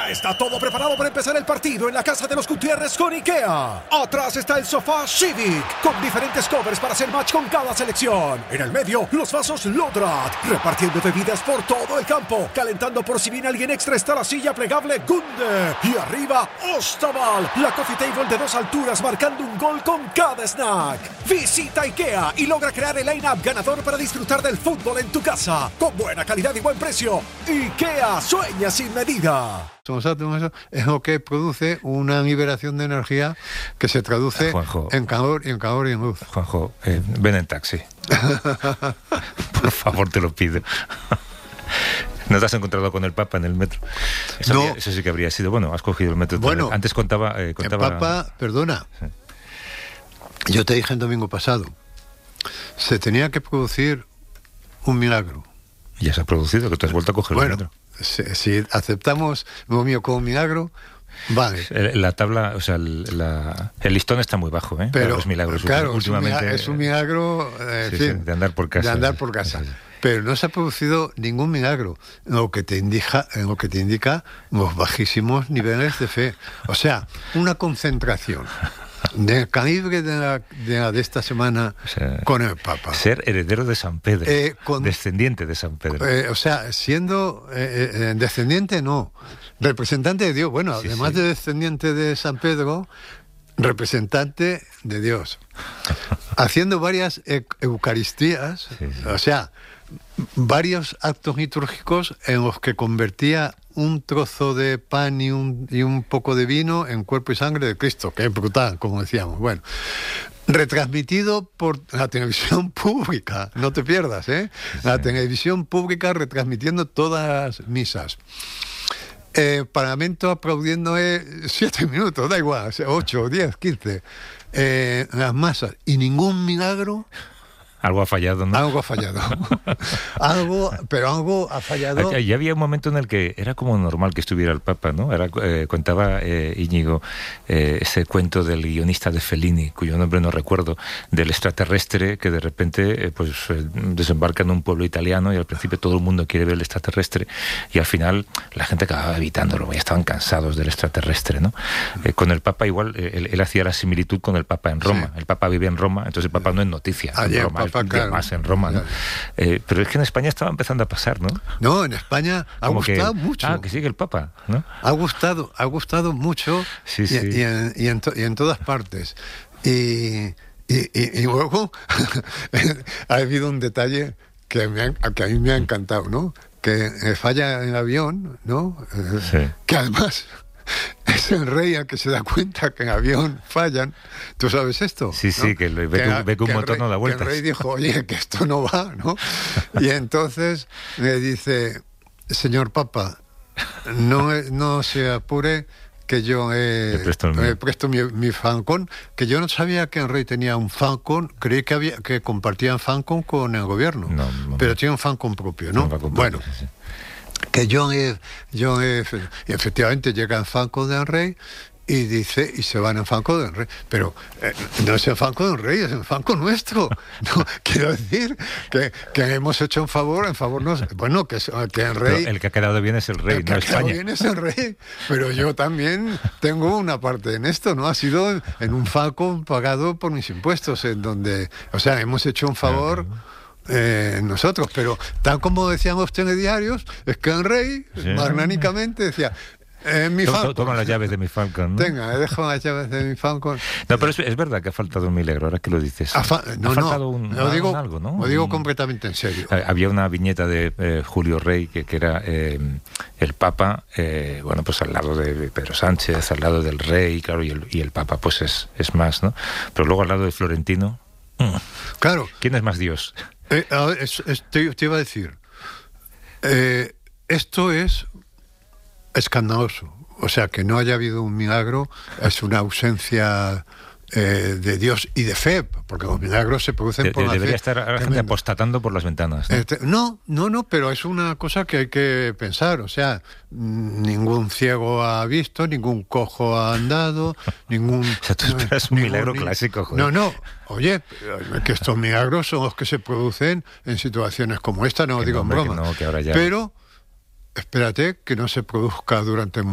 Ya está todo preparado para empezar el partido en la casa de los Gutiérrez con IKEA. Atrás está el sofá Civic, con diferentes covers para hacer match con cada selección. En el medio, los vasos Lodrat, repartiendo bebidas por todo el campo. Calentando por si viene alguien extra está la silla plegable Gunde. Y arriba, Ostaval, la coffee table de 2 alturas marcando un gol con cada snack. Visita IKEA y logra crear el line-up ganador para disfrutar del fútbol en tu casa. Con buena calidad y buen precio. IKEA, sueña sin medida. Es lo que produce una liberación de energía que se traduce en calor y en luz. Juanjo, ven en taxi. Por favor, te lo pido. ¿No te has encontrado con el Papa en el metro? Eso sí que habría sido. Bueno, has cogido el metro. Bueno, antes contaba... El Papa, perdona. Sí. Yo te dije el domingo pasado, se tenía que producir un milagro. Ya se ha producido, que tú has vuelto a coger el metro. Si aceptamos lo mío como milagro, vale. La tabla, o sea, el listón está muy bajo, ¿eh? Pero los milagros claro, últimamente es un milagro de andar por casa. De andar por casa. Sí. Pero no se ha producido ningún milagro, en lo que te indica los bajísimos niveles de fe. O sea, una concentración del calibre de esta semana, o sea, con el Papa. Ser heredero de San Pedro, descendiente de San Pedro. O sea, siendo descendiente, no. Representante de Dios. Bueno, además de descendiente de San Pedro, representante de Dios. Haciendo varias eucaristías, o sea, varios actos litúrgicos en los que convertía un trozo de pan y un poco de vino en cuerpo y sangre de Cristo, que es brutal, como decíamos. Bueno, retransmitido por la televisión pública, no te pierdas, ¿eh? La televisión pública retransmitiendo todas las misas. Parlamento aplaudiendo 7 minutos, da igual, 8, 10, 15. Las masas, y ningún milagro. Algo ha fallado, ¿no? Algo ha fallado. algo ha fallado. Ya había un momento en el que era como normal que estuviera el Papa, ¿no? Contaba Íñigo ese cuento del guionista de Fellini, cuyo nombre no recuerdo, del extraterrestre que de repente desembarca en un pueblo italiano y al principio todo el mundo quiere ver el extraterrestre y al final la gente acababa evitándolo, ya estaban cansados del extraterrestre, ¿no? Con el Papa igual, él hacía la similitud con el Papa en Roma. Sí. El Papa vivía en Roma, entonces el Papa no es noticia en Roma. Claro. Más en Roma, ¿no? Pero es que en España estaba empezando a pasar, ¿no? No, en España ha gustado mucho. Que sigue el Papa, ¿no? Ha gustado mucho. Sí. Y en todas partes. Y luego ha habido un detalle que a mí me ha encantado, ¿no? Que falla el avión, ¿no? Sí. Que además es el rey el que se da cuenta que en avión fallan. ¿Tú sabes esto? Sí, ¿no? Que ve que un motor no da vueltas. Que el rey dijo, oye, que esto no va, ¿no? Y entonces le dice, señor Papa, no se apure, que yo presto mi Falcon, que yo no sabía que el rey tenía un Falcon, creí que compartían Falcon con el gobierno, pero tiene un Falcon propio, ¿no? Bueno. Sí. Que y efectivamente llega en Falcon del Rey y se van en Falcon del Rey, pero no es el Falcon del Rey, es el Falcon nuestro. No, quiero decir que hemos hecho un favor bueno, que el Rey, pero el que ha quedado bien es el Rey, no España. El que ha quedado bien es el Rey, pero yo también tengo una parte en esto, ¿no? Ha sido en un Falcon pagado por mis impuestos, en donde, o sea, hemos hecho un favor. Nosotros, pero tal como decían los telediarios, es que el rey magnánicamente decía, mi Falcon. Toma las llaves de mi Falcon, ¿no? Tenga, dejo las llaves de mi Falcon. No, pero es verdad que ha faltado un milagro, ahora que lo dices. Ha faltado algo, ¿no? Lo digo completamente en serio. Había una viñeta de Julio Rey que era el Papa, bueno, pues al lado de Pedro Sánchez, al lado del rey, claro, y el Papa pues es más, ¿no? Pero luego al lado de Florentino, claro. ¿Quién es más Dios? Te iba a decir, esto es escandaloso. O sea, que no haya habido un milagro es una ausencia de Dios y de fe, porque los milagros se producen por la fe. Debería estar la gente apostatando por las ventanas, ¿no? No, pero es una cosa que hay que pensar. O sea, ningún ciego ha visto, ningún cojo ha andado, ningún... O sea, tú esperas un milagro clásico, joder. No, oye, que estos milagros son los que se producen en situaciones como esta, no lo digo en broma. Que ahora ya... Pero espérate que no se produzca durante